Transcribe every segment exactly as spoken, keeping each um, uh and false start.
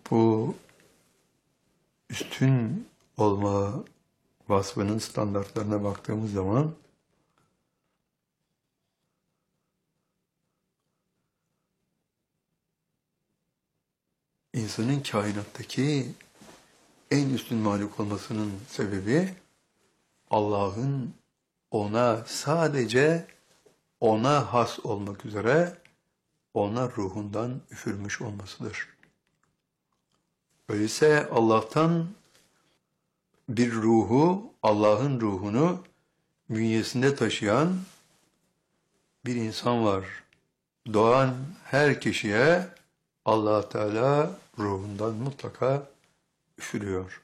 Bu üstün olma vasfının standartlarına baktığımız zaman insanın kainattaki en üstün mahluk olmasının sebebi Allah'ın ona sadece ona has olmak üzere ona ruhundan üfürmüş olmasıdır. Öyleyse Allah'tan bir ruhu, Allah'ın ruhunu bünyesinde taşıyan bir insan var. Doğan her kişiye Allah Teala ruhundan mutlaka üfürüyor.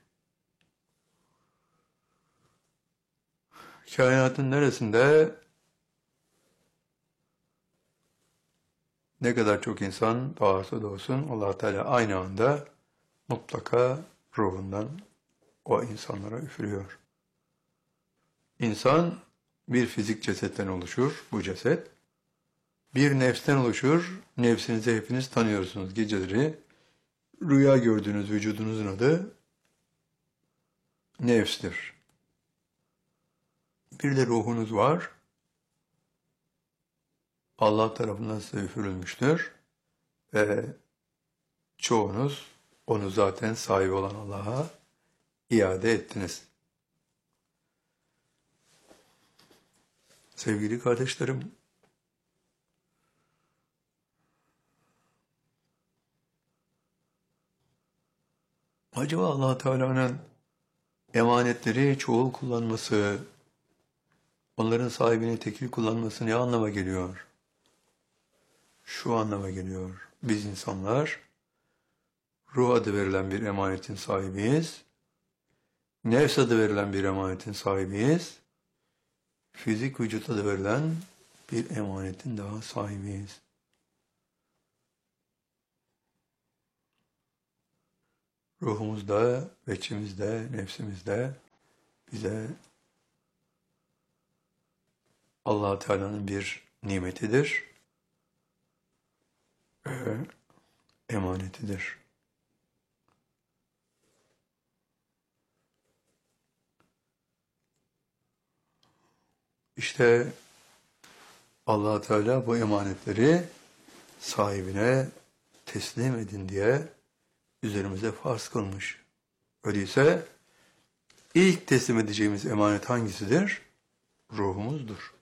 Kainatın neresinde ne kadar çok insan doğarsa doğsun Allah Teala aynı anda mutlaka ruhundan o insanlara üfürüyor. İnsan bir fizik cesetten oluşur, bu ceset. Bir nefsten oluşur, nefsinizi hepiniz tanıyorsunuz geceleri. Rüya gördüğünüz vücudunuzun adı nefstir. Bir de ruhunuz var. Allah tarafından size üfürülmüştür. Ve çoğunuz onu zaten sahibi olan Allah'a iade ettiniz. Sevgili kardeşlerim, acaba Allah Teala'nın emanetleri çoğul kullanması, onların sahibini tekil kullanması ne anlama geliyor? Şu anlama geliyor. Biz insanlar ruh adı verilen bir emanetin sahibiyiz. Nefs adı verilen bir emanetin sahibiyiz. Fizik vücut adı verilen bir emanetin daha sahibiyiz. Ruhumuzda, veçimizde, nefsimizde bize Allah Teala'nın bir nimetidir ve emanetidir. İşte Allah Teala bu emanetleri sahibine teslim edin diye üzerimize farz kılmış. Öyleyse ilk teslim edeceğimiz emanet hangisidir? Ruhumuzdur.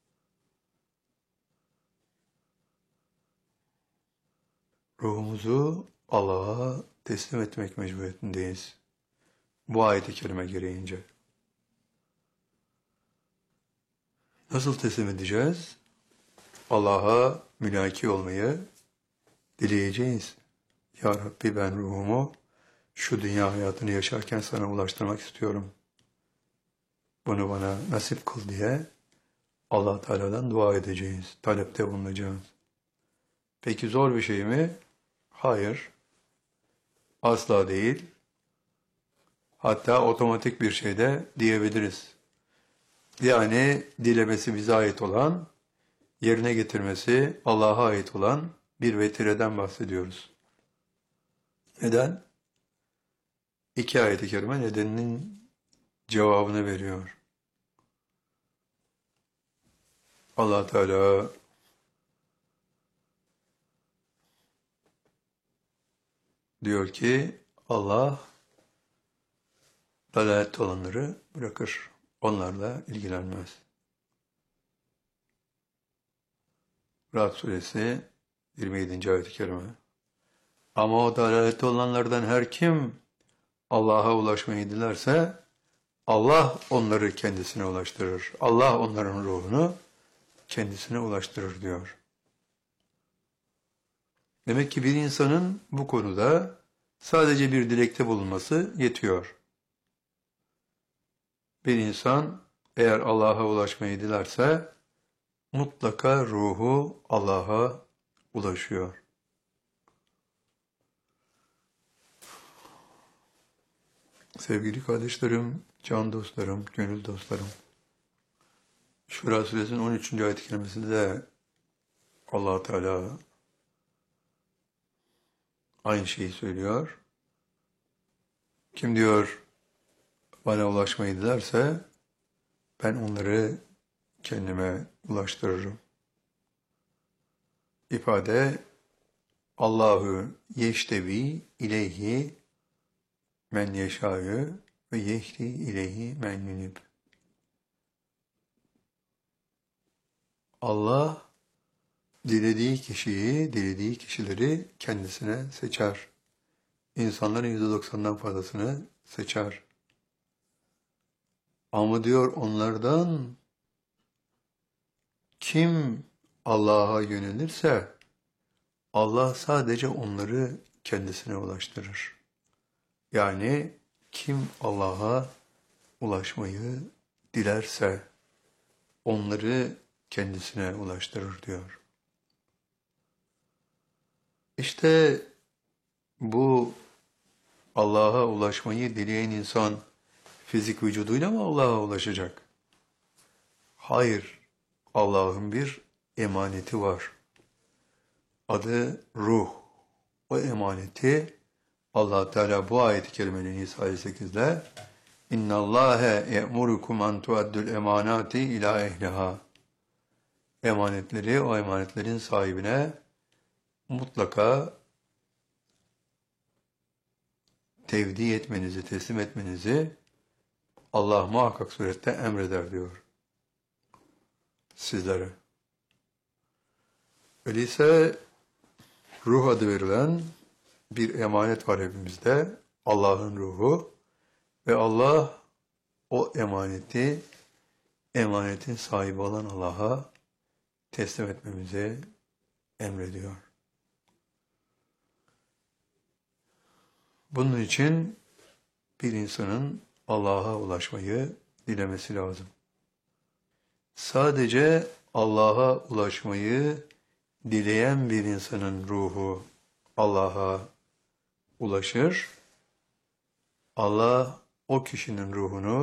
Ruhumuzu Allah'a teslim etmek mecburiyetindeyiz. Bu ayet-i kerime gereğince. Nasıl teslim edeceğiz? Allah'a mülaki olmayı dileyeceğiz. Ya Rabbi, ben ruhumu şu dünya hayatını yaşarken sana ulaştırmak istiyorum. Bunu bana nasip kıl diye Allah Teala'dan dua edeceğiz. Talepte bulunacağız. Peki zor bir şey mi? Hayır. Asla değil. Hatta otomatik bir şey de diyebiliriz. Yani dilemesi bize ait olan, yerine getirmesi Allah'a ait olan bir vetireden bahsediyoruz. Neden? İki ayet-i kerime nedeninin cevabını veriyor. Allah Teala diyor ki Allah dalalette olanları bırakır. Onlarla ilgilenmez. Ra'd suresi yirmi yedinci ayet-i kerime. Ama o dalalette olanlardan her kim Allah'a ulaşmayı dilerse Allah onları kendisine ulaştırır. Allah onların ruhunu kendisine ulaştırır diyor. Demek ki bir insanın bu konuda sadece bir dilekte bulunması yetiyor. Bir insan eğer Allah'a ulaşmayı dilerse mutlaka ruhu Allah'a ulaşıyor. Sevgili kardeşlerim, can dostlarım, gönül dostlarım, Şura suresinin on üçüncü ayet-i kerimesinde de Allah Teala aynı şeyi söylüyor. Kim diyor bana ulaşmayı dilerse ben onları kendime ulaştırırım. İfade Allahu yeştevi ileyhi men yeşâ'yü ve yehdi ileyhi men yunib. Allah dilediği kişiyi, dilediği kişileri kendisine seçer. İnsanların yüzde doksandan fazlasını seçer. Ama diyor onlardan kim Allah'a yönelirse Allah sadece onları kendisine ulaştırır. Yani kim Allah'a ulaşmayı dilerse onları kendisine ulaştırır diyor. İşte bu Allah'a ulaşmayı dileyen insan fizik vücuduyla mı Allah'a ulaşacak? Hayır, Allah'ın bir emaneti var. Adı ruh. O emaneti Allah Teala bu ayet-i kerimenin Nisa ayet sekizde İnna Allahe ye'murukum en tuaddul emanati ila ehliha. Emanetleri o emanetlerin sahibine mutlaka tevdi etmenizi, teslim etmenizi Allah muhakkak surette emreder diyor sizlere. Öyleyse ruh adı verilen bir emanet var hepimizde, Allah'ın ruhu ve Allah o emaneti, emanetin sahibi olan Allah'a teslim etmemizi emrediyor. Bunun için bir insanın Allah'a ulaşmayı dilemesi lazım. Sadece Allah'a ulaşmayı dileyen bir insanın ruhu Allah'a ulaşır. Allah o kişinin ruhunu